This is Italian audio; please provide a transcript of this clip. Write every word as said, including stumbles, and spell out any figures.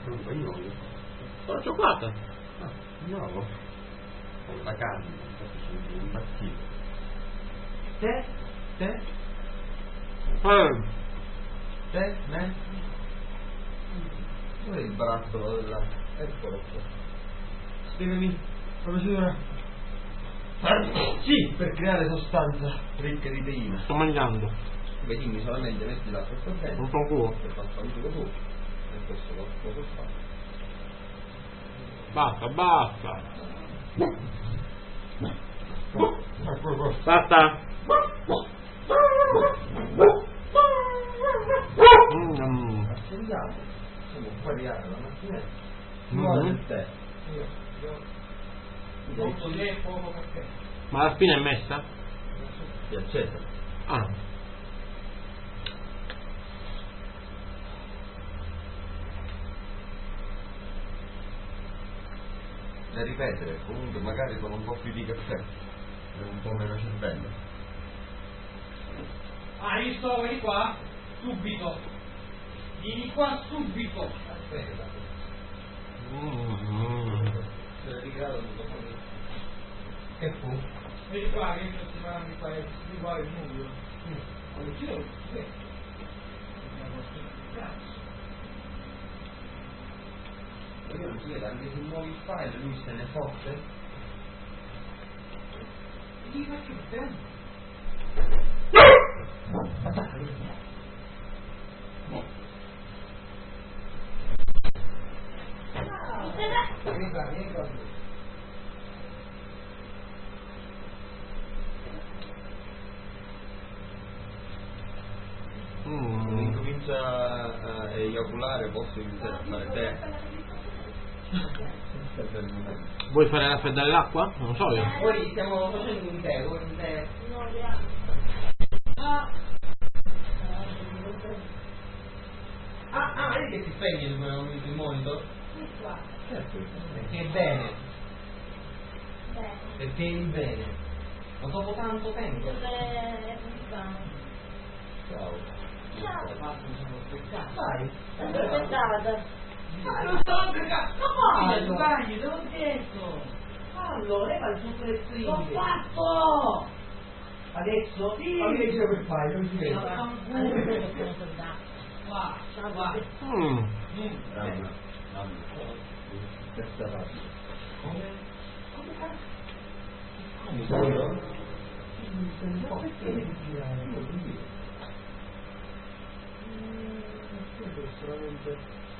Un bagnolo. Sono cioccolata. Ah, nuovo. Con la carne, sono impazzito. Te? Te? Eh. Te? Me? Dov'è il barattolo della... Eccolo qua. Spiegami, professore. Sì, per creare sostanza ricca di teina. Sto mangiando. Beh, dimmi solamente metti l'acqua sto bene. Un po' culo. E faccio un giro tu. E questo lo posso fare. Basta, basta. Basta. Mm. Accendiamo. Siamo fuori la macchinetta. Mm. Muore il tè. Io, io. Molto lei poco perché. Ma la spina è messa? Si accetta. Ah. Da ripetere, comunque magari con un po' più di caffè e un po' meno cervello. Ah, io sto, vieni qua, subito. Vieni qua subito. Aspetta. Mm. Se rigrado non so come. Che fu? Vieni qua, che io sto separando qua, e ti guarda il nudo. Allora, giro, sì. Cazzo. Io non si vede anche sui nuovi file, lui se ne fotte. Gli faccio bene. Vieni qua, vieni qua. Mm. Incomincia a eiaculare, posso iniziare a fare te? Vuoi fare raffreddare l'acqua? Non lo so io. Poi stiamo facendo un tè, vuoi un tè? Ah, Ah, ah, vedi che si spegne il, il monitor? Certo, perché è bene, perché è il bene. Ma dopo tanto tempo. Ciao. Vai. ah, non sto aggregando. Ma Fallo. sbagli, te l'ho detto. Fallo, leva il suo telestrino. L'ho fatto. Adesso? Sì. Fammi che giro per fare, non si vede. Qua, qua. Mm. Dammi, dammi. Questa parte. Come? Come cazzo? Come solo? Ma perché devi girare? Io lo dico. Solamente